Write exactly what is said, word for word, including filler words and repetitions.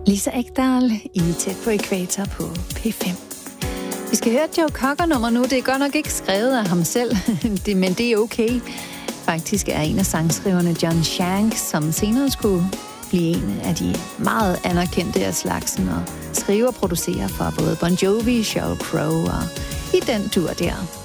Lisa Ekdahl i Tæt på Ækvator på P fem. Vi skal høre Joe Cocker-nummer nu. Det er godt nok ikke skrevet af ham selv, det, men det er okay. Faktisk er en af sangskriverne John Shanks, som senere skulle blive en af de meget anerkendte af slagsen, og skriver og producerer for både Bon Jovi, Sheryl Crow og i den tur der.